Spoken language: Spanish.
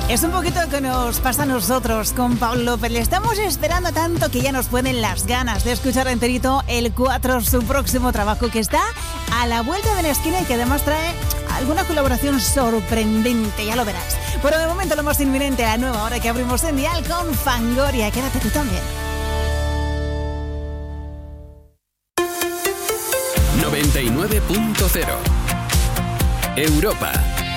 Es un poquito lo que nos pasa a nosotros con Paul López. Le estamos esperando tanto que ya nos pueden las ganas de escuchar enterito el 4, su próximo trabajo, que está a la vuelta de la esquina y que además trae alguna colaboración sorprendente, ya lo verás. Pero de momento lo más inminente, la nueva hora que abrimos en Dial con Fangoria. Quédate tú también. 99.0 Europa.